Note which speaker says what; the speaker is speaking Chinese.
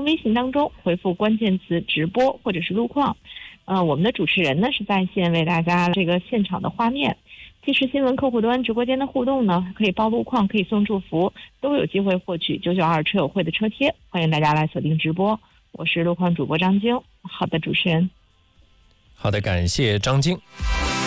Speaker 1: 方微信当中回复关键词直播或者是路况，我们的主持人呢是在线为大家这个现场的画面。即时新闻客户端直播间的互动呢，可以报路况，可以送祝福，都有机会获取992车友会的车贴。欢迎大家来锁定直播，我是路况主播张晶。好的，主持人。
Speaker 2: 好的，感谢张晶。